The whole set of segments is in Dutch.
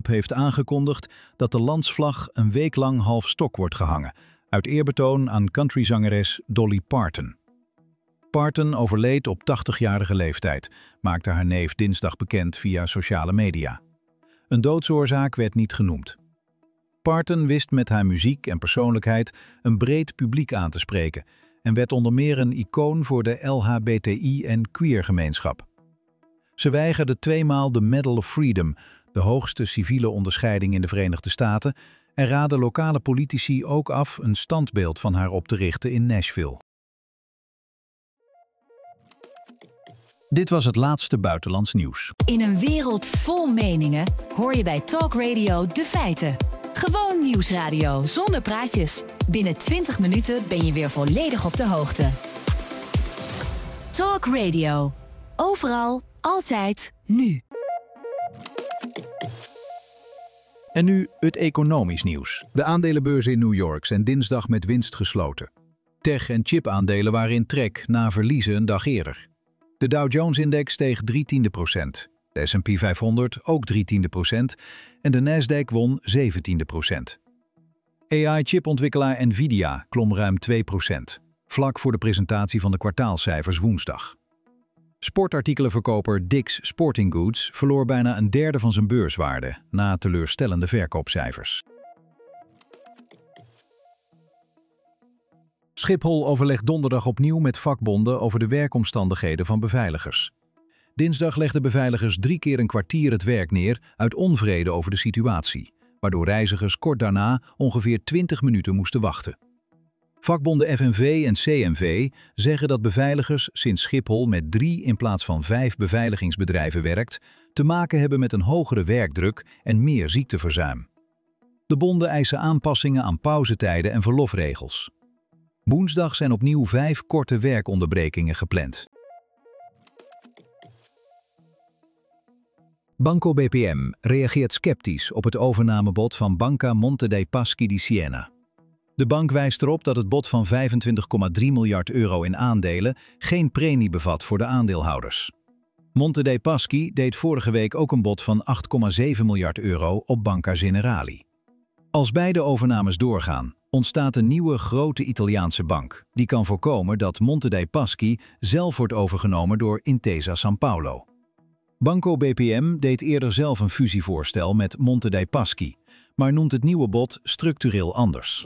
heeft aangekondigd dat de landsvlag een week lang half stok wordt gehangen, uit eerbetoon aan countryzangeres Dolly Parton. Parton overleed op 80-jarige leeftijd, maakte haar neef dinsdag bekend via sociale media. Een doodsoorzaak werd niet genoemd. Parton wist met haar muziek en persoonlijkheid een breed publiek aan te spreken en werd onder meer een icoon voor de LHBTI- en queer-gemeenschap. Ze weigerde tweemaal de Medal of Freedom, de hoogste civiele onderscheiding in de Verenigde Staten, en raadde lokale politici ook af een standbeeld van haar op te richten in Nashville. Dit was het laatste buitenlands nieuws. In een wereld vol meningen hoor je bij Talk Radio de feiten. Gewoon nieuwsradio zonder praatjes. Binnen 20 minuten ben je weer volledig op de hoogte. Talk Radio. Overal, altijd, nu. En nu het economisch nieuws. De aandelenbeurzen in New York zijn dinsdag met winst gesloten. Tech- en chip-aandelen waren in trek na verliezen een dag eerder. De Dow Jones-index steeg 0,3%. De S&P 500 ook 0,3% en de Nasdaq won 0,17%. AI-chipontwikkelaar Nvidia klom ruim 2%, vlak voor de presentatie van de kwartaalcijfers woensdag. Sportartikelenverkoper Dick's Sporting Goods verloor bijna een derde van zijn beurswaarde na teleurstellende verkoopcijfers. Schiphol overlegt donderdag opnieuw met vakbonden over de werkomstandigheden van beveiligers. Dinsdag legden beveiligers 3 keer een kwartier het werk neer uit onvrede over de situatie, waardoor reizigers kort daarna ongeveer 20 minuten moesten wachten. Vakbonden FNV en CNV zeggen dat beveiligers sinds Schiphol met 3 in plaats van 5 beveiligingsbedrijven werkt, te maken hebben met een hogere werkdruk en meer ziekteverzuim. De bonden eisen aanpassingen aan pauzetijden en verlofregels. Woensdag zijn opnieuw 5 korte werkonderbrekingen gepland. Banco BPM reageert sceptisch op het overnamebod van Banca Monte dei Paschi di Siena. De bank wijst erop dat het bod van 25,3 miljard euro in aandelen geen premie bevat voor de aandeelhouders. Monte dei Paschi deed vorige week ook een bod van 8,7 miljard euro op Banca Generali. Als beide overnames doorgaan, ontstaat een nieuwe grote Italiaanse bank, die kan voorkomen dat Monte dei Paschi zelf wordt overgenomen door Intesa Sanpaolo. Banco BPM deed eerder zelf een fusievoorstel met Monte dei Paschi, maar noemt het nieuwe bod structureel anders.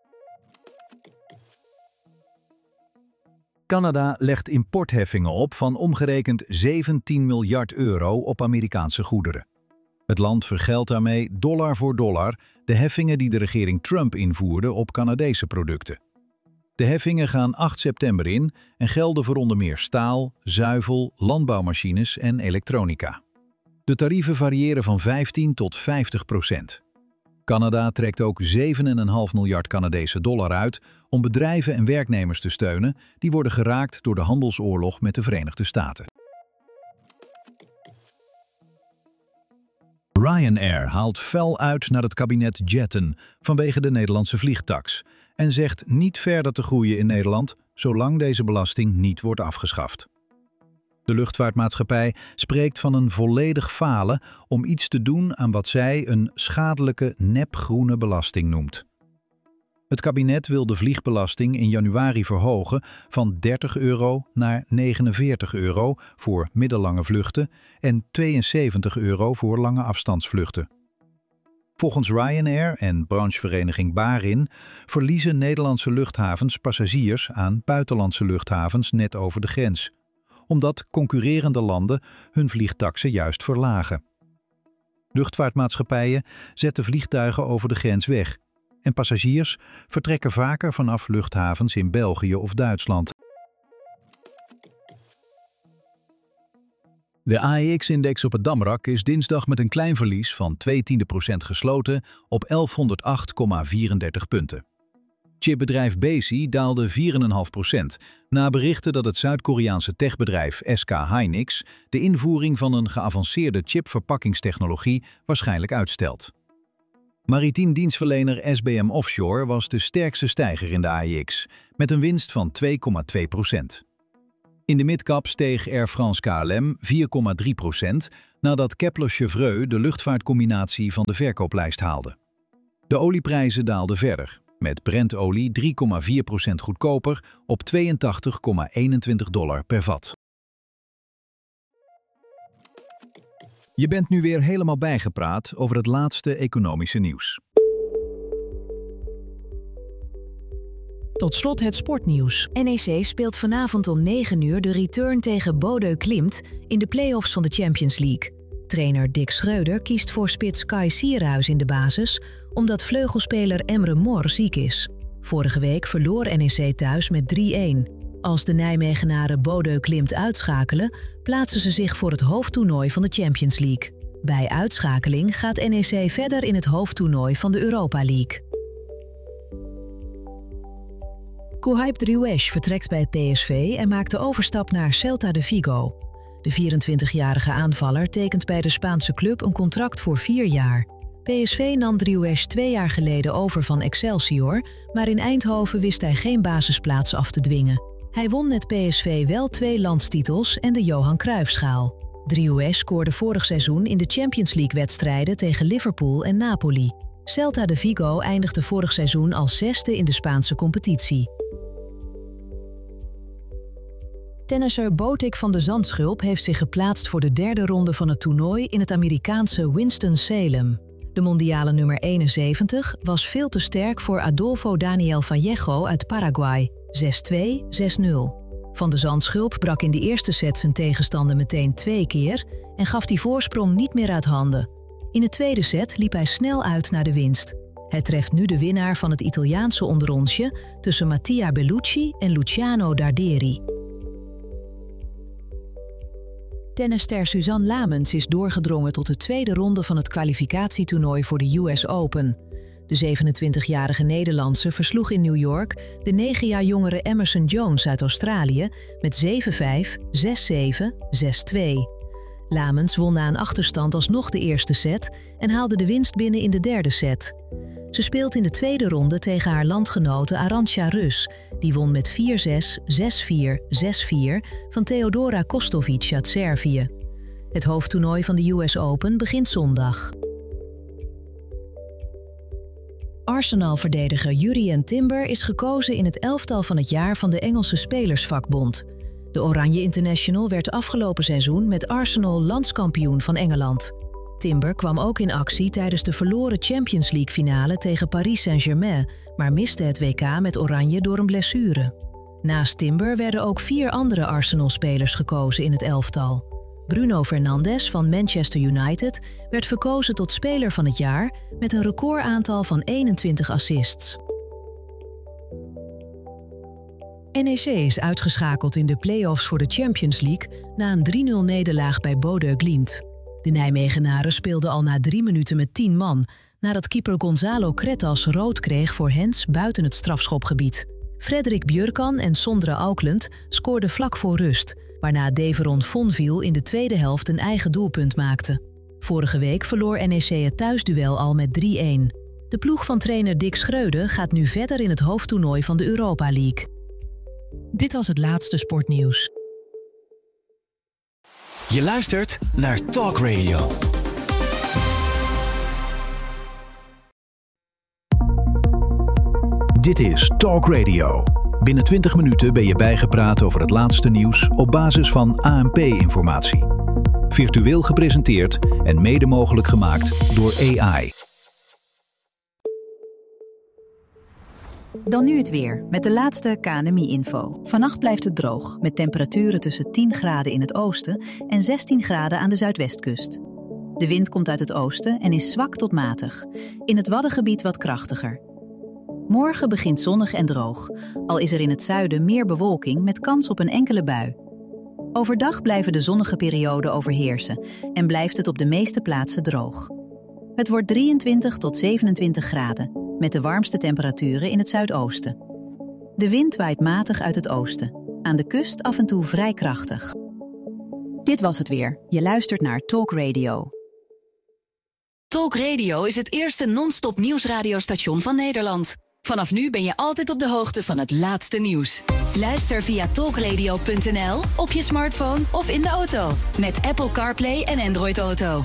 Canada legt importheffingen op van omgerekend 17 miljard euro op Amerikaanse goederen. Het land vergeldt daarmee dollar voor dollar de heffingen die de regering Trump invoerde op Canadese producten. De heffingen gaan 8 september in en gelden voor onder meer staal, zuivel, landbouwmachines en elektronica. De tarieven variëren van 15 tot 50%. Canada trekt ook 7,5 miljard Canadese dollar uit om bedrijven en werknemers te steunen die worden geraakt door de handelsoorlog met de Verenigde Staten. Ryanair haalt fel uit naar het kabinet Jetten vanwege de Nederlandse vliegtaks en zegt niet verder te groeien in Nederland zolang deze belasting niet wordt afgeschaft. De luchtvaartmaatschappij spreekt van een volledig falen om iets te doen aan wat zij een schadelijke nepgroene belasting noemt. Het kabinet wil de vliegbelasting in januari verhogen van 30 euro naar 49 euro voor middellange vluchten en 72 euro voor lange afstandsvluchten. Volgens Ryanair en branchevereniging Barin verliezen Nederlandse luchthavens passagiers aan buitenlandse luchthavens net over de grens, omdat concurrerende landen hun vliegtaksen juist verlagen. Luchtvaartmaatschappijen zetten vliegtuigen over de grens weg en passagiers vertrekken vaker vanaf luchthavens in België of Duitsland. De AEX-index op het Damrak is dinsdag met een klein verlies van 0,2% gesloten op 1108,34 punten. Chipbedrijf Besi daalde 4,5% na berichten dat het Zuid-Koreaanse techbedrijf SK Hynix de invoering van een geavanceerde chipverpakkingstechnologie waarschijnlijk uitstelt. Maritiem dienstverlener SBM Offshore was de sterkste stijger in de AEX, met een winst van 2,2%. In de midcap steeg Air France KLM 4,3% nadat Kepler-Chevreux de luchtvaartcombinatie van de verkooplijst haalde. De olieprijzen daalden verder, met Brent-olie 3,4% goedkoper op $82,21 per vat. Je bent nu weer helemaal bijgepraat over het laatste economische nieuws. Tot slot het sportnieuws. NEC speelt vanavond om 9 uur de return tegen Bodø Glimt in de play-offs van de Champions League. Trainer Dick Schreuder kiest voor spits Kai Sierhuis in de basis, omdat vleugelspeler Emre Mor ziek is. Vorige week verloor NEC thuis met 3-1. Als de Nijmegenaren Bodø Glimt uitschakelen, plaatsen ze zich voor het hoofdtoernooi van de Champions League. Bij uitschakeling gaat NEC verder in het hoofdtoernooi van de Europa League. Kouhaib Driouech vertrekt bij PSV en maakt de overstap naar Celta de Vigo. De 24-jarige aanvaller tekent bij de Spaanse club een contract voor 4 jaar. PSV nam Driouech 2 jaar geleden over van Excelsior, maar in Eindhoven wist hij geen basisplaats af te dwingen. Hij won met PSV wel 2 landstitels en de Johan Cruijffschaal. Driouech scoorde vorig seizoen in de Champions League-wedstrijden tegen Liverpool en Napoli. Celta de Vigo eindigde vorig seizoen als 6e in de Spaanse competitie. Tennisser Botic van de Zandschulp heeft zich geplaatst voor de 3e ronde van het toernooi in het Amerikaanse Winston-Salem. De mondiale nummer 71 was veel te sterk voor Adolfo Daniel Vallejo uit Paraguay, 6-2, 6-0. Van de Zandschulp brak in de eerste set zijn tegenstander meteen 2 keer en gaf die voorsprong niet meer uit handen. In de tweede set liep hij snel uit naar de winst. Hij treft nu de winnaar van het Italiaanse onderrondje tussen Mattia Bellucci en Luciano Darderi. Tennisster Suzanne Lamens is doorgedrongen tot de 2e ronde van het kwalificatietoernooi voor de US Open. De 27-jarige Nederlandse versloeg in New York de 9 jaar jongere Emerson Jones uit Australië met 7-5, 6-7, 6-2. Lamens won na een achterstand alsnog de eerste set en haalde de winst binnen in de 3e set. Ze speelt in de tweede ronde tegen haar landgenote Arantxa Rus. Die won met 4-6, 6-4, 6-4 van Theodora Kostovic uit Servië. Het hoofdtoernooi van de US Open begint zondag. Arsenal-verdediger Jurrien Timber is gekozen in het elftal van het jaar van de Engelse Spelersvakbond. De Oranje International werd afgelopen seizoen met Arsenal landskampioen van Engeland. Timber kwam ook in actie tijdens de verloren Champions League finale tegen Paris Saint-Germain, maar miste het WK met Oranje door een blessure. Naast Timber werden ook 4 andere Arsenal-spelers gekozen in het elftal. Bruno Fernandes van Manchester United werd verkozen tot speler van het jaar met een recordaantal van 21 assists. NEC is uitgeschakeld in de play-offs voor de Champions League na een 3-0 nederlaag bij Bodø Glimt. De Nijmegenaren speelden al na 3 minuten met 10 man, nadat keeper Gonzalo Cretas rood kreeg voor hands buiten het strafschopgebied. Frederik Björkan en Sondre Auckland scoorden vlak voor rust, waarna Deveron Fonville in de tweede helft een eigen doelpunt maakte. Vorige week verloor NEC het thuisduel al met 3-1. De ploeg van trainer Dick Schreuder gaat nu verder in het hoofdtoernooi van de Europa League. Dit was het laatste sportnieuws. Je luistert naar Talk Radio. Dit is Talk Radio. Binnen 20 minuten ben je bijgepraat over het laatste nieuws op basis van ANP-informatie. Virtueel gepresenteerd en mede mogelijk gemaakt door AI. Dan nu het weer, met de laatste KNMI-info. Vannacht blijft het droog, met temperaturen tussen 10 graden in het oosten en 16 graden aan de zuidwestkust. De wind komt uit het oosten en is zwak tot matig. In het Waddengebied wat krachtiger. Morgen begint zonnig en droog, al is er in het zuiden meer bewolking met kans op een enkele bui. Overdag blijven de zonnige perioden overheersen en blijft het op de meeste plaatsen droog. Het wordt 23 tot 27 graden. Met de warmste temperaturen in het zuidoosten. De wind waait matig uit het oosten. Aan de kust af en toe vrij krachtig. Dit was het weer. Je luistert naar Talk Radio. Talk Radio is het eerste non-stop nieuwsradiostation van Nederland. Vanaf nu ben je altijd op de hoogte van het laatste nieuws. Luister via talkradio.nl, op je smartphone of in de auto. Met Apple CarPlay en Android Auto.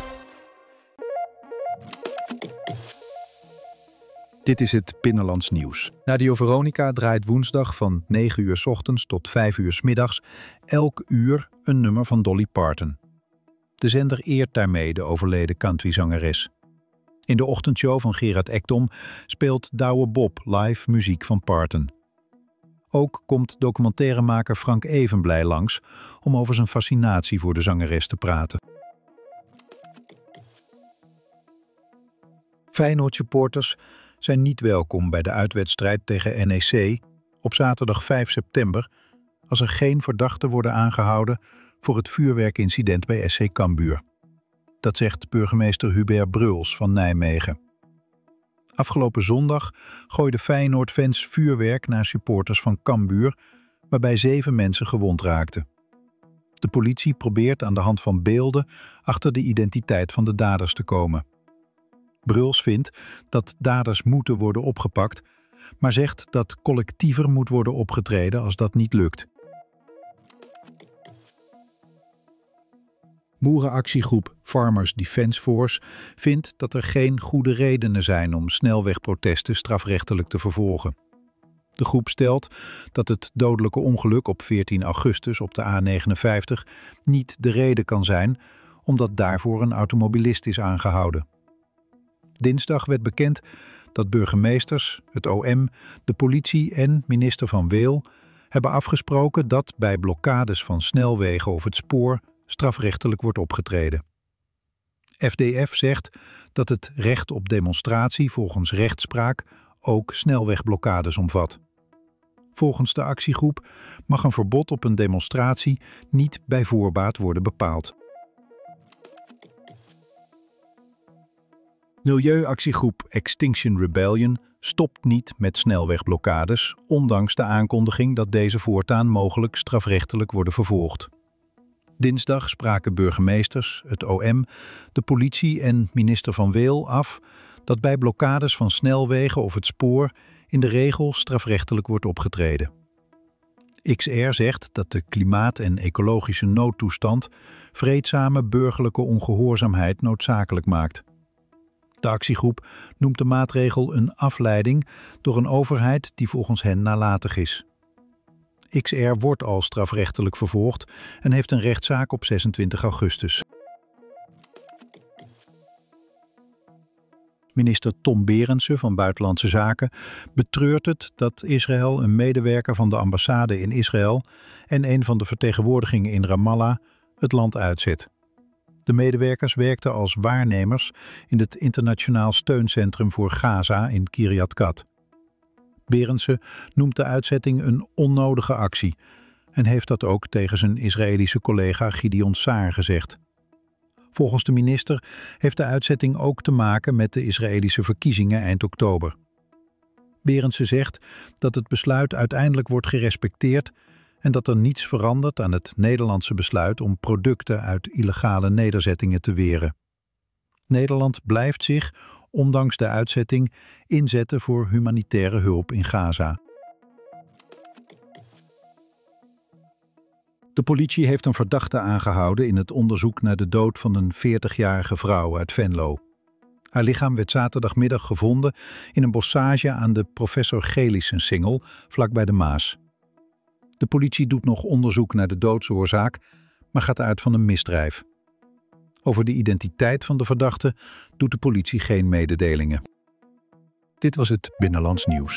Dit is het Binnenlands Nieuws. Radio Veronica draait woensdag van 9 uur 's ochtends tot 5 uur 's middags elk uur een nummer van Dolly Parton. De zender eert daarmee de overleden countryzangeres. In de ochtendshow van Gerard Ekdom speelt Douwe Bob live muziek van Parton. Ook komt documentairemaker Frank Evenblij langs om over zijn fascinatie voor de zangeres te praten. Feyenoord-supporters zijn niet welkom bij de uitwedstrijd tegen NEC op zaterdag 5 september... als er geen verdachten worden aangehouden voor het vuurwerkincident bij SC Cambuur. Dat zegt burgemeester Hubert Bruls van Nijmegen. Afgelopen zondag gooiden Feyenoord-fans vuurwerk naar supporters van Cambuur, waarbij 7 mensen gewond raakten. De politie probeert aan de hand van beelden achter de identiteit van de daders te komen. Bruls vindt dat daders moeten worden opgepakt, maar zegt dat collectiever moet worden opgetreden als dat niet lukt. Boerenactiegroep Farmers Defence Force vindt dat er geen goede redenen zijn om snelwegprotesten strafrechtelijk te vervolgen. De groep stelt dat het dodelijke ongeluk op 14 augustus op de A59 niet de reden kan zijn, omdat daarvoor een automobilist is aangehouden. Dinsdag werd bekend dat burgemeesters, het OM, de politie en minister Van Weel hebben afgesproken dat bij blokkades van snelwegen of het spoor strafrechtelijk wordt opgetreden. FDF zegt dat het recht op demonstratie volgens rechtspraak ook snelwegblokkades omvat. Volgens de actiegroep mag een verbod op een demonstratie niet bij voorbaat worden bepaald. Milieuactiegroep Extinction Rebellion stopt niet met snelwegblokkades, ondanks de aankondiging dat deze voortaan mogelijk strafrechtelijk worden vervolgd. Dinsdag spraken burgemeesters, het OM, de politie en minister Van Weel af dat bij blokkades van snelwegen of het spoor in de regel strafrechtelijk wordt opgetreden. XR zegt dat de klimaat- en ecologische noodtoestand vreedzame burgerlijke ongehoorzaamheid noodzakelijk maakt. De actiegroep noemt de maatregel een afleiding door een overheid die volgens hen nalatig is. XR wordt al strafrechtelijk vervolgd en heeft een rechtszaak op 26 augustus. Minister Tom Berendsen van Buitenlandse Zaken betreurt het dat Israël een medewerker van de ambassade in Israël en een van de vertegenwoordigingen in Ramallah het land uitzet. De medewerkers werkten als waarnemers in het Internationaal Steuncentrum voor Gaza in Kiryat Gat. Berendsen noemt de uitzetting een onnodige actie en heeft dat ook tegen zijn Israëlische collega Gideon Saar gezegd. Volgens de minister heeft de uitzetting ook te maken met de Israëlische verkiezingen eind oktober. Berendsen zegt dat het besluit uiteindelijk wordt gerespecteerd en dat er niets verandert aan het Nederlandse besluit om producten uit illegale nederzettingen te weren. Nederland blijft zich, ondanks de uitzetting, inzetten voor humanitaire hulp in Gaza. De politie heeft een verdachte aangehouden in het onderzoek naar de dood van een 40-jarige vrouw uit Venlo. Haar lichaam werd zaterdagmiddag gevonden in een bossage aan de Professor Gelissensingel, vlakbij de Maas. De politie doet nog onderzoek naar de doodsoorzaak, maar gaat uit van een misdrijf. Over de identiteit van de verdachte doet de politie geen mededelingen. Dit was het Binnenlands Nieuws.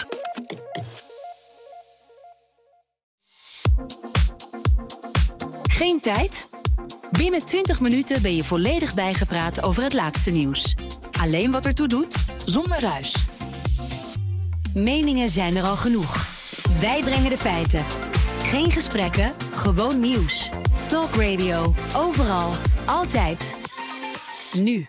Geen tijd? Binnen 20 minuten ben je volledig bijgepraat over het laatste nieuws. Alleen wat ertoe doet, zonder ruis. Meningen zijn er al genoeg. Wij brengen de feiten. Geen gesprekken, gewoon nieuws. Talk Radio, overal, altijd. Nu.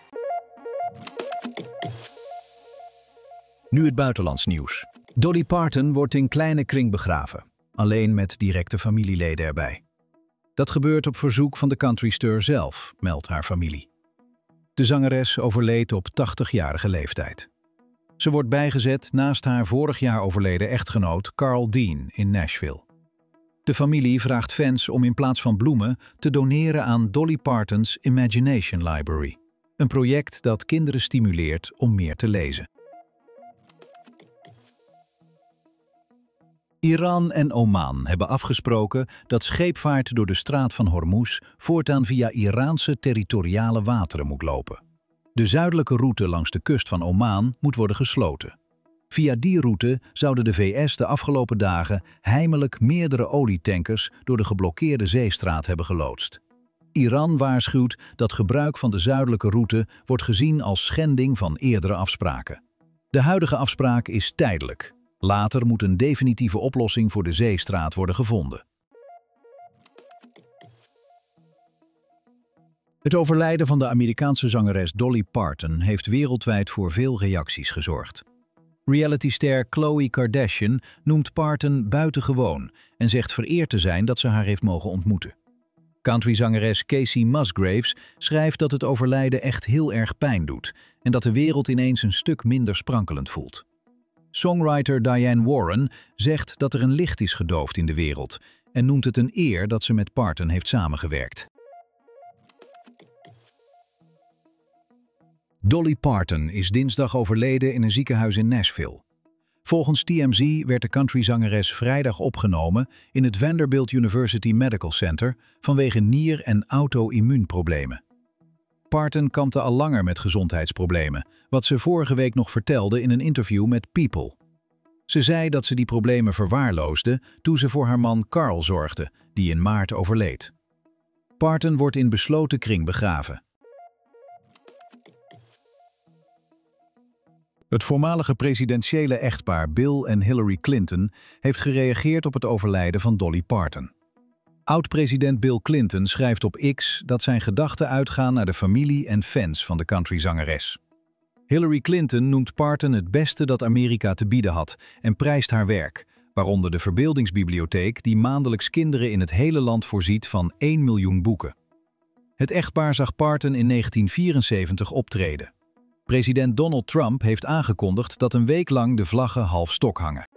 Nu het buitenlands nieuws. Dolly Parton wordt in kleine kring begraven, alleen met directe familieleden erbij. Dat gebeurt op verzoek van de countryster zelf, meldt haar familie. De zangeres overleed op 80-jarige leeftijd. Ze wordt bijgezet naast haar vorig jaar overleden echtgenoot Carl Dean in Nashville. De familie vraagt fans om in plaats van bloemen te doneren aan Dolly Parton's Imagination Library, een project dat kinderen stimuleert om meer te lezen. Iran en Oman hebben afgesproken dat scheepvaart door de straat van Hormuz voortaan via Iraanse territoriale wateren moet lopen. De zuidelijke route langs de kust van Oman moet worden gesloten. Via die route zouden de VS de afgelopen dagen heimelijk meerdere olietankers door de geblokkeerde zeestraat hebben geloodst. Iran waarschuwt dat gebruik van de zuidelijke route wordt gezien als schending van eerdere afspraken. De huidige afspraak is tijdelijk. Later moet een definitieve oplossing voor de zeestraat worden gevonden. Het overlijden van de Amerikaanse zangeres Dolly Parton heeft wereldwijd voor veel reacties gezorgd. Realityster Khloe Kardashian noemt Parton buitengewoon en zegt vereerd te zijn dat ze haar heeft mogen ontmoeten. Countryzangeres Kacey Musgraves schrijft dat het overlijden echt heel erg pijn doet en dat de wereld ineens een stuk minder sprankelend voelt. Songwriter Diane Warren zegt dat er een licht is gedoofd in de wereld en noemt het een eer dat ze met Parton heeft samengewerkt. Dolly Parton is dinsdag overleden in een ziekenhuis in Nashville. Volgens TMZ werd de countryzangeres vrijdag opgenomen in het Vanderbilt University Medical Center vanwege nier- en auto-immuunproblemen. Parton kampte al langer met gezondheidsproblemen, wat ze vorige week nog vertelde in een interview met People. Ze zei dat ze die problemen verwaarloosde toen ze voor haar man Carl zorgde, die in maart overleed. Parton wordt in besloten kring begraven. Het voormalige presidentiële echtpaar Bill en Hillary Clinton heeft gereageerd op het overlijden van Dolly Parton. Oud-president Bill Clinton schrijft op X dat zijn gedachten uitgaan naar de familie en fans van de countryzangeres. Hillary Clinton noemt Parton het beste dat Amerika te bieden had en prijst haar werk, waaronder de Verbeeldingsbibliotheek die maandelijks kinderen in het hele land voorziet van 1 miljoen boeken. Het echtpaar zag Parton in 1974 optreden. President Donald Trump heeft aangekondigd dat een week lang de vlaggen half stok hangen.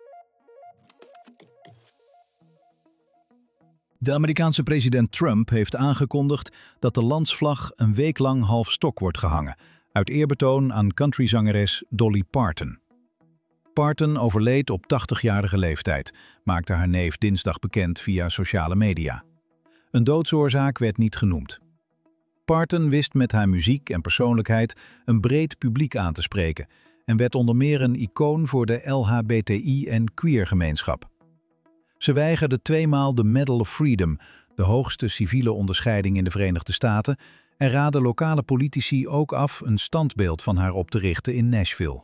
De Amerikaanse president Trump heeft aangekondigd dat de landsvlag een week lang half stok wordt gehangen, uit eerbetoon aan countryzangeres Dolly Parton. Parton overleed op 80-jarige leeftijd, maakte haar neef dinsdag bekend via sociale media. Een doodsoorzaak werd niet genoemd. Parton wist met haar muziek en persoonlijkheid een breed publiek aan te spreken en werd onder meer een icoon voor de LHBTI- en queer-gemeenschap. Ze weigerde tweemaal de Medal of Freedom, de hoogste civiele onderscheiding in de Verenigde Staten, en raadde lokale politici ook af een standbeeld van haar op te richten in Nashville.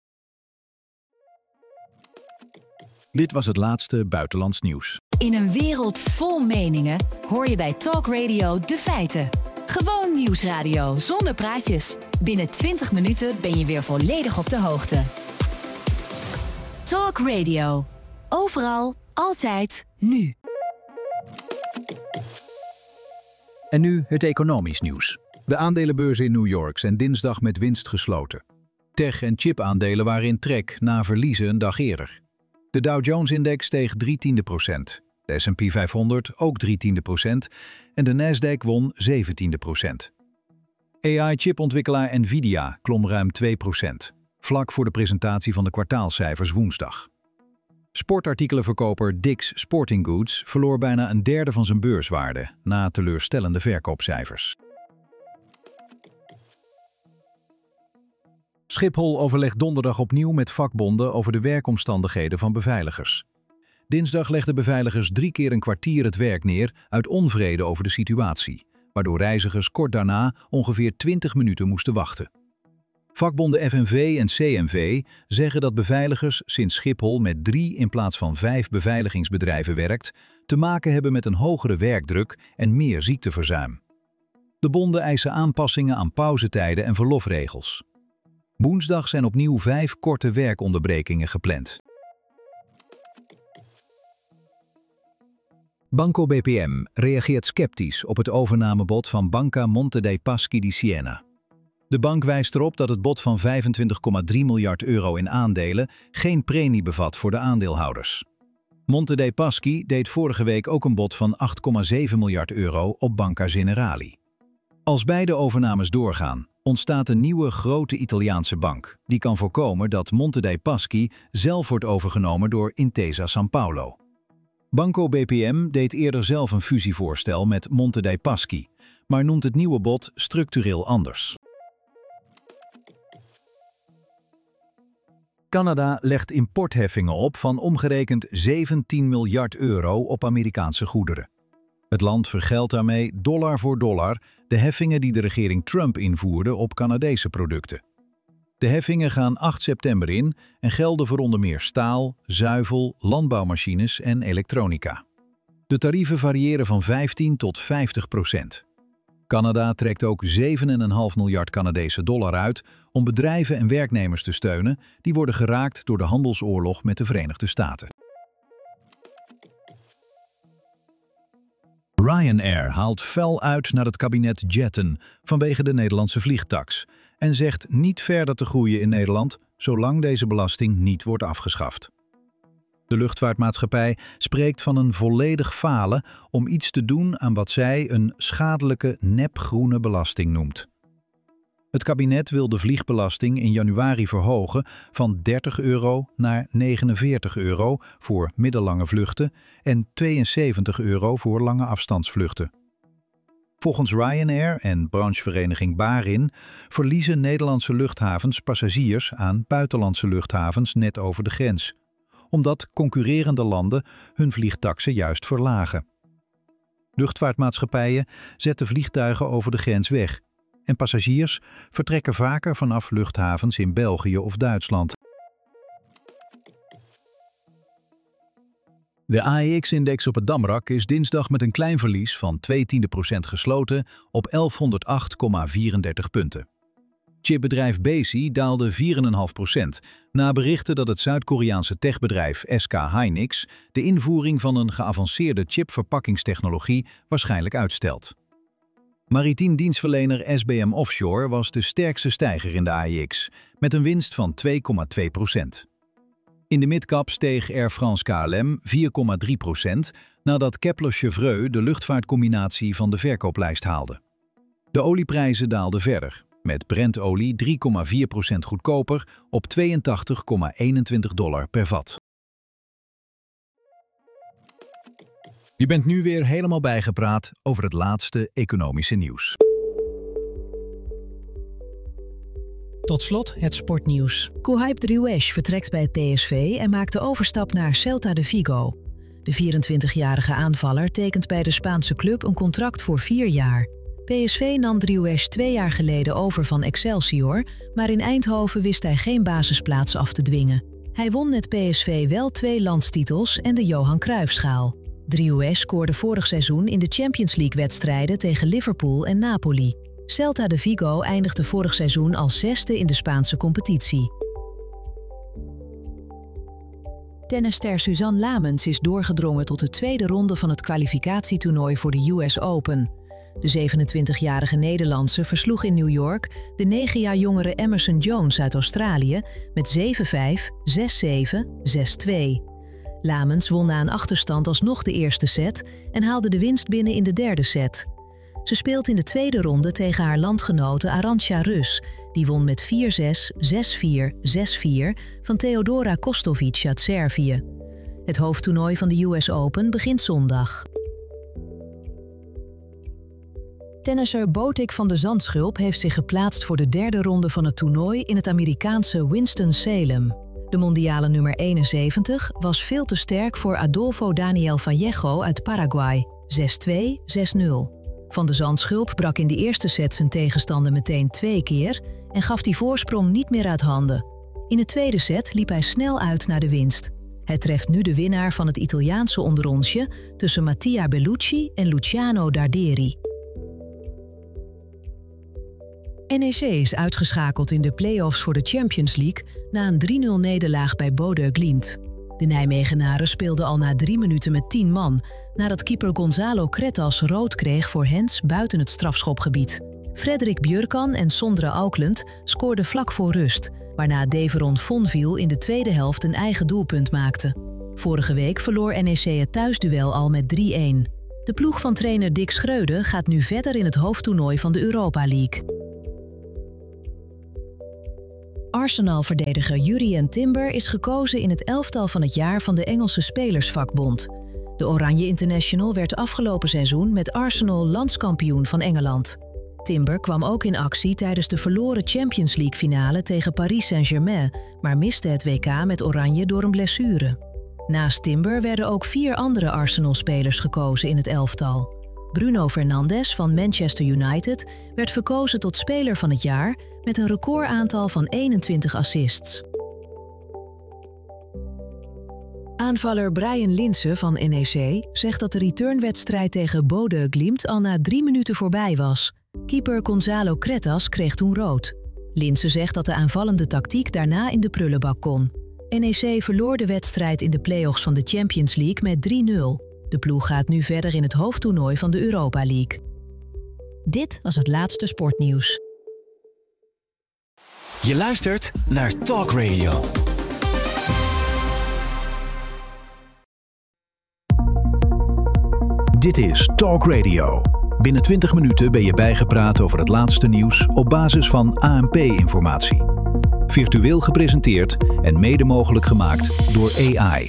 Dit was het laatste buitenlands nieuws. In een wereld vol meningen hoor je bij Talk Radio de feiten. Gewoon nieuwsradio zonder praatjes. Binnen 20 minuten ben je weer volledig op de hoogte. Talk Radio. Overal, altijd, nu. En nu het economisch nieuws. De aandelenbeurzen in New York zijn dinsdag met winst gesloten. Tech- en chip-aandelen waren in trek na verliezen een dag eerder. De Dow Jones-index steeg 0,3%. De S&P 500 ook 0,3% en de Nasdaq won 0,17%. AI-chipontwikkelaar Nvidia klom ruim 2%, vlak voor de presentatie van de kwartaalcijfers woensdag. Sportartikelenverkoper Dick's Sporting Goods verloor bijna een derde van zijn beurswaarde na teleurstellende verkoopcijfers. Schiphol overlegt donderdag opnieuw met vakbonden over de werkomstandigheden van beveiligers. Dinsdag legden beveiligers 3 keer een kwartier het werk neer uit onvrede over de situatie, waardoor reizigers kort daarna ongeveer 20 minuten moesten wachten. Vakbonden FNV en CNV zeggen dat beveiligers sinds Schiphol met 3 in plaats van 5 beveiligingsbedrijven werkt, te maken hebben met een hogere werkdruk en meer ziekteverzuim. De bonden eisen aanpassingen aan pauzetijden en verlofregels. Woensdag zijn opnieuw 5 korte werkonderbrekingen gepland. Banco BPM reageert sceptisch op het overnamebod van Banca Monte dei Paschi di Siena. De bank wijst erop dat het bod van 25,3 miljard euro in aandelen geen premie bevat voor de aandeelhouders. Monte dei Paschi deed vorige week ook een bod van 8,7 miljard euro op Banca Generali. Als beide overnames doorgaan, ontstaat een nieuwe grote Italiaanse bank die kan voorkomen dat Monte dei Paschi zelf wordt overgenomen door Intesa Sanpaolo. Banco BPM deed eerder zelf een fusievoorstel met Monte dei Paschi, maar noemt het nieuwe bod structureel anders. Canada legt importheffingen op van omgerekend 17 miljard euro op Amerikaanse goederen. Het land vergeldt daarmee dollar voor dollar de heffingen die de regering Trump invoerde op Canadese producten. De heffingen gaan 8 september in en gelden voor onder meer staal, zuivel, landbouwmachines en elektronica. De tarieven variëren van 15 tot 50%. Canada trekt ook 7,5 miljard Canadese dollar uit om bedrijven en werknemers te steunen die worden geraakt door de handelsoorlog met de Verenigde Staten. Ryanair haalt fel uit naar het kabinet Jetten vanwege de Nederlandse vliegtaks en zegt niet verder te groeien in Nederland zolang deze belasting niet wordt afgeschaft. De luchtvaartmaatschappij spreekt van een volledig falen om iets te doen aan wat zij een schadelijke nepgroene belasting noemt. Het kabinet wil de vliegbelasting in januari verhogen van 30 euro naar 49 euro voor middellange vluchten en 72 euro voor lange afstandsvluchten. Volgens Ryanair en branchevereniging Barin verliezen Nederlandse luchthavens passagiers aan buitenlandse luchthavens net over de grens, omdat concurrerende landen hun vliegtaksen juist verlagen. Luchtvaartmaatschappijen zetten vliegtuigen over de grens weg en passagiers vertrekken vaker vanaf luchthavens in België of Duitsland. De AEX-index op het Damrak is dinsdag met een klein verlies van 0,2% gesloten op 1108,34 punten. Chipbedrijf Besi daalde 4,5% na berichten dat het Zuid-Koreaanse techbedrijf SK Hynix de invoering van een geavanceerde chipverpakkingstechnologie waarschijnlijk uitstelt. Maritiem dienstverlener SBM Offshore was de sterkste stijger in de AEX, met een winst van 2,2%. In de midcap steeg Air France KLM 4,3% nadat Kepler-Chevreux de luchtvaartcombinatie van de verkooplijst haalde. De olieprijzen daalden verder, met Brent-olie 3,4% goedkoper op $82,21 per vat. Je bent nu weer helemaal bijgepraat over het laatste economische nieuws. Tot slot het sportnieuws. Kouhaib Driouech vertrekt bij PSV en maakt de overstap naar Celta de Vigo. De 24-jarige aanvaller tekent bij de Spaanse club een contract voor 4 jaar. PSV nam Driouech 2 jaar geleden over van Excelsior, maar in Eindhoven wist hij geen basisplaats af te dwingen. Hij won met PSV wel 2 landstitels en de Johan Cruijffschaal. Driouech scoorde vorig seizoen in de Champions League-wedstrijden tegen Liverpool en Napoli. Celta de Vigo eindigde vorig seizoen als 6e in de Spaanse competitie. Tennisster Suzanne Lamens is doorgedrongen tot de tweede ronde van het kwalificatietoernooi voor de US Open. De 27-jarige Nederlandse versloeg in New York de 9 jaar jongere Emerson Jones uit Australië met 7-5, 6-7, 6-2. Lamens won na een achterstand alsnog de eerste set en haalde de winst binnen in de derde set. Ze speelt in de tweede ronde tegen haar landgenote Arantxa Rus. Die won met 4-6, 6-4, 6-4 van Theodora Kostovic uit Servië. Het hoofdtoernooi van de US Open begint zondag. Tennisser Botic van de Zandschulp heeft zich geplaatst voor de derde ronde van het toernooi in het Amerikaanse Winston-Salem. De mondiale nummer 71 was veel te sterk voor Adolfo Daniel Vallejo uit Paraguay, 6-2, 6-0. Van de Zandschulp brak in de eerste set zijn tegenstander meteen 2 keer en gaf die voorsprong niet meer uit handen. In de tweede set liep hij snel uit naar de winst. Het treft nu de winnaar van het Italiaanse onderonsje tussen Mattia Bellucci en Luciano Darderi. NEC is uitgeschakeld in de play-offs voor de Champions League na een 3-0 nederlaag bij Bodø Glimt. De Nijmegenaren speelden al na 3 minuten met 10 man, nadat keeper Gonzalo Cretas rood kreeg voor hands buiten het strafschopgebied. Frederik Björkan en Sondre Auckland scoorden vlak voor rust, waarna Deveron Fonville in de tweede helft een eigen doelpunt maakte. Vorige week verloor NEC het thuisduel al met 3-1. De ploeg van trainer Dick Schreuder gaat nu verder in het hoofdtoernooi van de Europa League. Arsenal-verdediger Jurrien Timber is gekozen in het elftal van het jaar van de Engelse Spelersvakbond. De Oranje International werd afgelopen seizoen met Arsenal landskampioen van Engeland. Timber kwam ook in actie tijdens de verloren Champions League finale tegen Paris Saint-Germain, maar miste het WK met Oranje door een blessure. Naast Timber werden ook 4 andere Arsenal-spelers gekozen in het elftal. Bruno Fernandes van Manchester United werd verkozen tot speler van het jaar met een recordaantal van 21 assists. Aanvaller Brian Linse van NEC zegt dat de returnwedstrijd tegen Bodø Glimt al na 3 minuten voorbij was. Keeper Gonzalo Cretas kreeg toen rood. Linse zegt dat de aanvallende tactiek daarna in de prullenbak kon. NEC verloor de wedstrijd in de play-offs van de Champions League met 3-0. De ploeg gaat nu verder in het hoofdtoernooi van de Europa League. Dit was het laatste sportnieuws. Je luistert naar Talk Radio. Dit is Talk Radio. Binnen 20 minuten ben je bijgepraat over het laatste nieuws op basis van ANP-informatie. Virtueel gepresenteerd en mede mogelijk gemaakt door AI.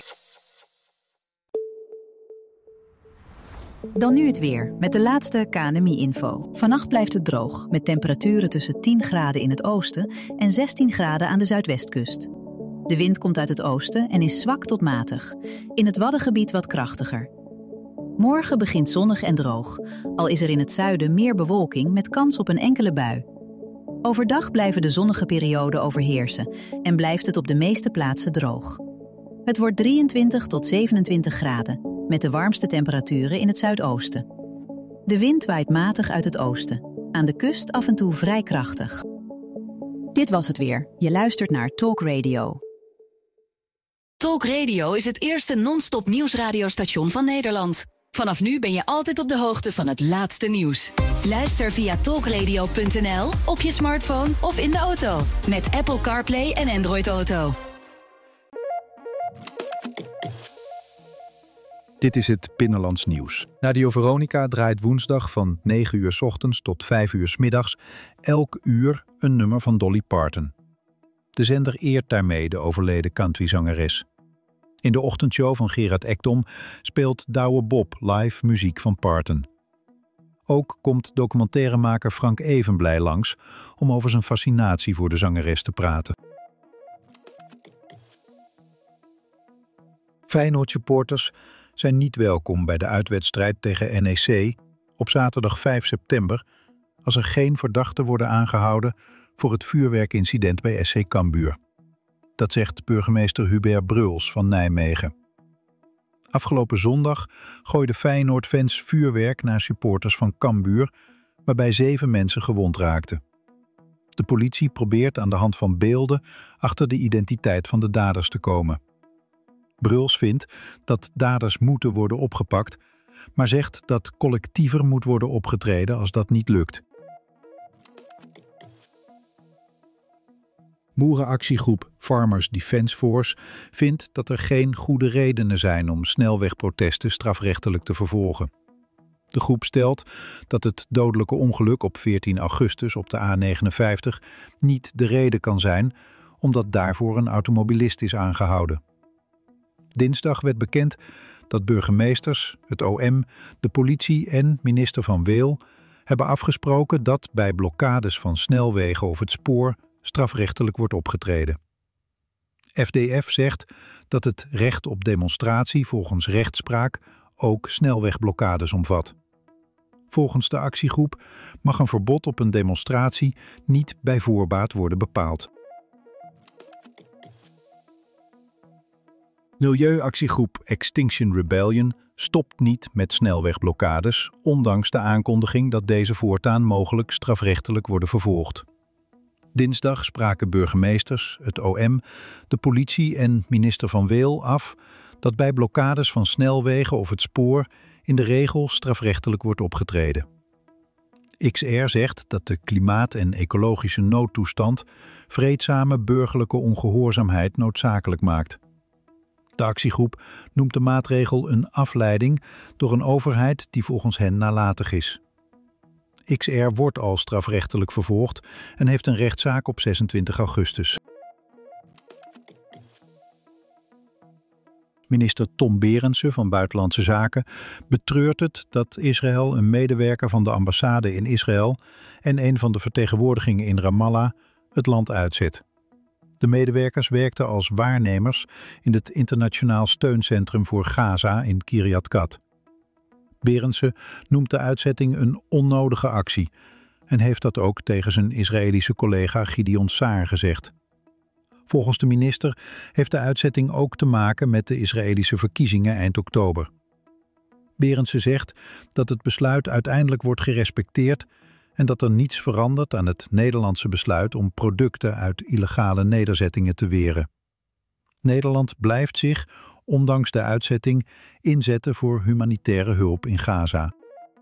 Dan nu het weer, met de laatste KNMI-info. Vannacht blijft het droog, met temperaturen tussen 10 graden in het oosten en 16 graden aan de zuidwestkust. De wind komt uit het oosten en is zwak tot matig. In het Waddengebied wat krachtiger. Morgen begint zonnig en droog, al is er in het zuiden meer bewolking met kans op een enkele bui. Overdag blijven de zonnige perioden overheersen en blijft het op de meeste plaatsen droog. Het wordt 23 tot 27 graden. Met de warmste temperaturen in het zuidoosten. De wind waait matig uit het oosten. Aan de kust af en toe vrij krachtig. Dit was het weer. Je luistert naar Talk Radio. Talk Radio is het eerste non-stop nieuwsradiostation van Nederland. Vanaf nu ben je altijd op de hoogte van het laatste nieuws. Luister via talkradio.nl, op je smartphone of in de auto. Met Apple CarPlay en Android Auto. Dit is het Binnenlands Nieuws. Radio Veronica draait woensdag van 9 uur 's ochtends tot 5 uur 's middags elk uur een nummer van Dolly Parton. De zender eert daarmee de overleden countryzangeres. In de ochtendshow van Gerard Ekdom speelt Douwe Bob live muziek van Parton. Ook komt documentairemaker Frank Evenblij langs om over zijn fascinatie voor de zangeres te praten. Feyenoord-supporters zijn niet welkom bij de uitwedstrijd tegen NEC op zaterdag 5 september... als er geen verdachten worden aangehouden voor het vuurwerkincident bij SC Cambuur. Dat zegt burgemeester Hubert Bruls van Nijmegen. Afgelopen zondag gooiden Feyenoord-fans vuurwerk naar supporters van Cambuur, waarbij 7 mensen gewond raakten. De politie probeert aan de hand van beelden achter de identiteit van de daders te komen. Bruls vindt dat daders moeten worden opgepakt, maar zegt dat collectiever moet worden opgetreden als dat niet lukt. Boerenactiegroep Farmers Defence Force vindt dat er geen goede redenen zijn om snelwegprotesten strafrechtelijk te vervolgen. De groep stelt dat het dodelijke ongeluk op 14 augustus op de A59 niet de reden kan zijn, omdat daarvoor een automobilist is aangehouden. Dinsdag werd bekend dat burgemeesters, het OM, de politie en minister Van Weel hebben afgesproken dat bij blokkades van snelwegen of het spoor strafrechtelijk wordt opgetreden. FDF zegt dat het recht op demonstratie volgens rechtspraak ook snelwegblokkades omvat. Volgens de actiegroep mag een verbod op een demonstratie niet bij voorbaat worden bepaald. Milieuactiegroep Extinction Rebellion stopt niet met snelwegblokkades, ondanks de aankondiging dat deze voortaan mogelijk strafrechtelijk worden vervolgd. Dinsdag spraken burgemeesters, het OM, de politie en minister Van Weel af dat bij blokkades van snelwegen of het spoor in de regel strafrechtelijk wordt opgetreden. XR zegt dat de klimaat- en ecologische noodtoestand vreedzame burgerlijke ongehoorzaamheid noodzakelijk maakt. De actiegroep noemt de maatregel een afleiding door een overheid die volgens hen nalatig is. XR wordt al strafrechtelijk vervolgd en heeft een rechtszaak op 26 augustus. Minister Tom Berendsen van Buitenlandse Zaken betreurt het dat Israël een medewerker van de ambassade in Israël en een van de vertegenwoordigingen in Ramallah het land uitzet. De medewerkers werkten als waarnemers in het Internationaal Steuncentrum voor Gaza in Kiryat Gat. Berendsen noemt de uitzetting een onnodige actie en heeft dat ook tegen zijn Israëlische collega Gideon Saar gezegd. Volgens de minister heeft de uitzetting ook te maken met de Israëlische verkiezingen eind oktober. Berendsen zegt dat het besluit uiteindelijk wordt gerespecteerd en dat er niets verandert aan het Nederlandse besluit om producten uit illegale nederzettingen te weren. Nederland blijft zich, ondanks de uitzetting, inzetten voor humanitaire hulp in Gaza.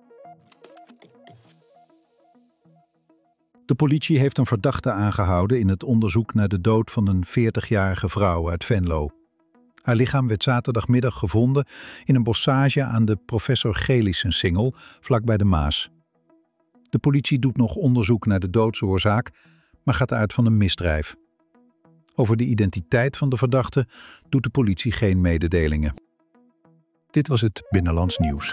De politie heeft een verdachte aangehouden in het onderzoek naar de dood van een 40-jarige vrouw uit Venlo. Haar lichaam werd zaterdagmiddag gevonden in een bossage aan de Professor Gelissensingel, vlakbij de Maas. De politie doet nog onderzoek naar de doodsoorzaak, maar gaat uit van een misdrijf. Over de identiteit van de verdachte doet de politie geen mededelingen. Dit was het Binnenlands Nieuws.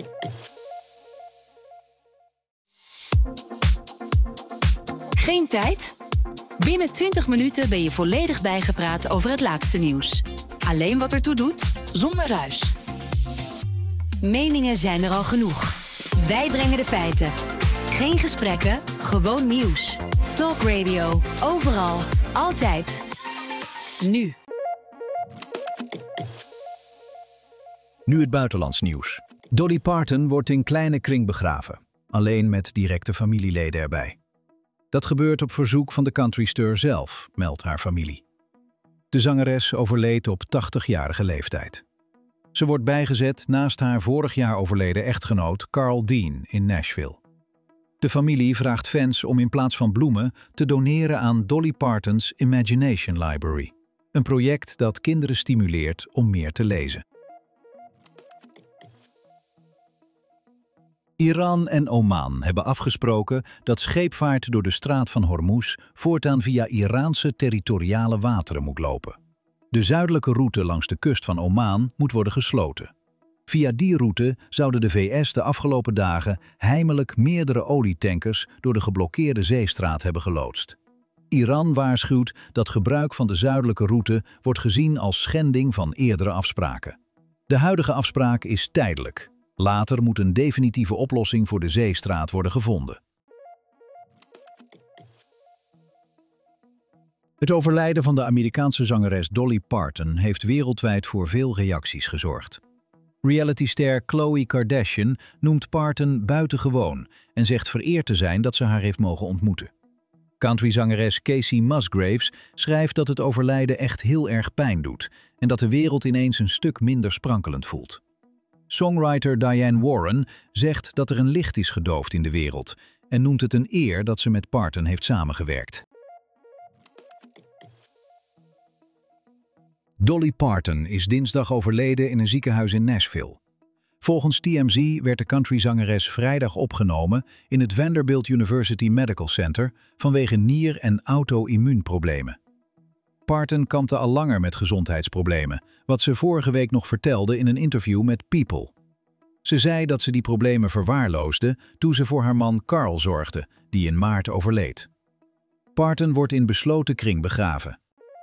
Geen tijd? Binnen 20 minuten ben je volledig bijgepraat over het laatste nieuws. Alleen wat ertoe doet, zonder ruis. Meningen zijn er al genoeg. Wij brengen de feiten. Geen gesprekken, gewoon nieuws. Talk Radio, overal, altijd. Nu. Nu het buitenlands nieuws. Dolly Parton wordt in kleine kring begraven, alleen met directe familieleden erbij. Dat gebeurt op verzoek van de countryster zelf, meldt haar familie. De zangeres overleed op 80-jarige leeftijd. Ze wordt bijgezet naast haar vorig jaar overleden echtgenoot Carl Dean in Nashville. De familie vraagt fans om in plaats van bloemen te doneren aan Dolly Parton's Imagination Library, een project dat kinderen stimuleert om meer te lezen. Iran en Oman hebben afgesproken dat scheepvaart door de straat van Hormuz voortaan via Iraanse territoriale wateren moet lopen. De zuidelijke route langs de kust van Oman moet worden gesloten. Via die route zouden de VS de afgelopen dagen heimelijk meerdere olietankers door de geblokkeerde zeestraat hebben geloodst. Iran waarschuwt dat gebruik van de zuidelijke route wordt gezien als schending van eerdere afspraken. De huidige afspraak is tijdelijk. Later moet een definitieve oplossing voor de zeestraat worden gevonden. Het overlijden van de Amerikaanse zangeres Dolly Parton heeft wereldwijd voor veel reacties gezorgd. Realityster Khloe Kardashian noemt Parton buitengewoon en zegt vereerd te zijn dat ze haar heeft mogen ontmoeten. Countryzangeres Casey Musgraves schrijft dat het overlijden echt heel erg pijn doet en dat de wereld ineens een stuk minder sprankelend voelt. Songwriter Diane Warren zegt dat er een licht is gedoofd in de wereld en noemt het een eer dat ze met Parton heeft samengewerkt. Dolly Parton is dinsdag overleden in een ziekenhuis in Nashville. Volgens TMZ werd de countryzangeres vrijdag opgenomen in het Vanderbilt University Medical Center vanwege nier- en auto-immuunproblemen. Parton kampte al langer met gezondheidsproblemen, wat ze vorige week nog vertelde in een interview met People. Ze zei dat ze die problemen verwaarloosde toen ze voor haar man Carl zorgde, die in maart overleed. Parton wordt in besloten kring begraven.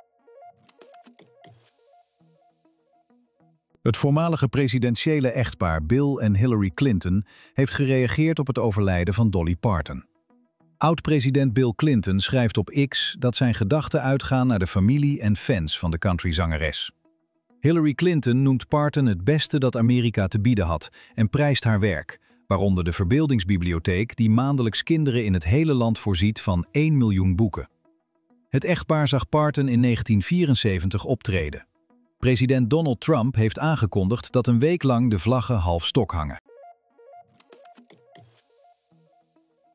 Het voormalige presidentiële echtpaar Bill en Hillary Clinton heeft gereageerd op het overlijden van Dolly Parton. Oud-president Bill Clinton schrijft op X dat zijn gedachten uitgaan naar de familie en fans van de countryzangeres. Hillary Clinton noemt Parton het beste dat Amerika te bieden had en prijst haar werk, waaronder de Verbeeldingsbibliotheek die maandelijks kinderen in het hele land voorziet van 1 miljoen boeken. Het echtpaar zag Parton in 1974 optreden. President Donald Trump heeft aangekondigd dat een week lang de vlaggen half stok hangen.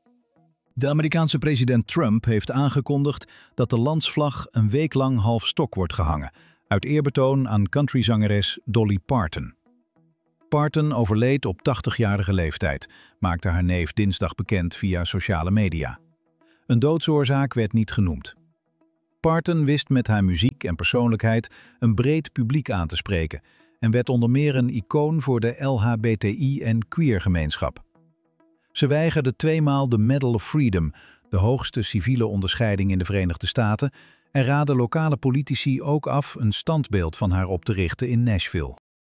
De Amerikaanse president Trump heeft aangekondigd dat de landsvlag een week lang half stok wordt gehangen, uit eerbetoon aan countryzangeres Dolly Parton. Parton overleed op 80-jarige leeftijd, maakte haar neef dinsdag bekend via sociale media. Een doodsoorzaak werd niet genoemd. Parton wist met haar muziek en persoonlijkheid een breed publiek aan te spreken en werd onder meer een icoon voor de LHBTI- en queer-gemeenschap. Ze weigerde 2 maal de Medal of Freedom, de hoogste civiele onderscheiding in de Verenigde Staten, en raadde lokale politici ook af een standbeeld van haar op te richten in Nashville.